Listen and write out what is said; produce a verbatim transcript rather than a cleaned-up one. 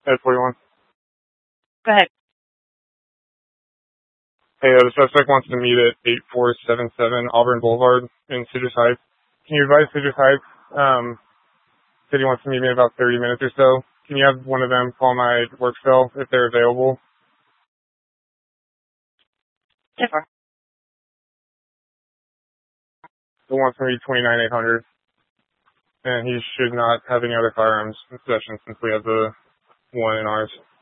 Ed forty-one. Go ahead. Hey, uh, the suspect wants to meet at eight four seven seven Auburn Boulevard in Citrus Heights. Can you advise Citrus Heights? Um, said he wants to meet me in about thirty minutes or so. Can you have one of them call my work cell if they're available? Yes, sir. He wants to meet twenty-nine eight hundred. And he should not have any other firearms in possession since we have the one in ours.